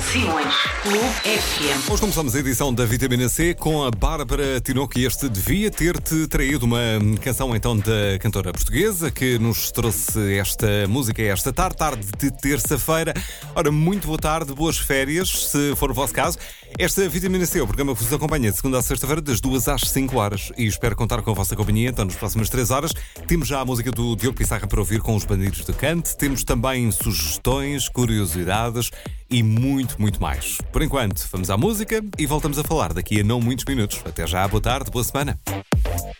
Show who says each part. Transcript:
Speaker 1: Simões, Clube FM.
Speaker 2: Hoje começamos a edição da Vitamina C com a Bárbara Tinoco e este devia ter-te traído, uma canção então da cantora portuguesa que nos trouxe esta música esta tarde de terça-feira. Ora, muito boa tarde, boas férias, se for o vosso caso. Esta Vitamina C é o programa que vos acompanha de segunda a sexta-feira das 2 às 5 horas e espero contar com a vossa companhia então nas próximas 3 horas. Temos já a música do Diogo Pissarra para ouvir com os Bandidos do Cante, temos também sugestões, curiosidades e muito mais. Por enquanto, vamos à música e voltamos a falar daqui a não muitos minutos. Até já, boa tarde, boa semana.